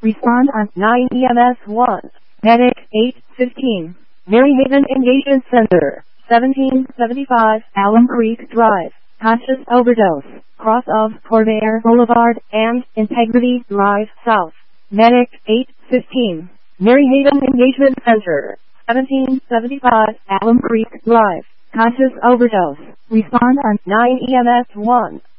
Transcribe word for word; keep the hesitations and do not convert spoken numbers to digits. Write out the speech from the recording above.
Respond on nine E M S one. Medic eight fifteen. Maryhaven Engagement Center. seventeen seventy-five Alum Creek Drive. Conscious overdose. Cross of Corvair Boulevard and Integrity Drive South. Medic eight fifteen. Maryhaven Engagement Center. seventeen seventy-five Alum Creek Drive. Conscious overdose. Respond on nine E M S one.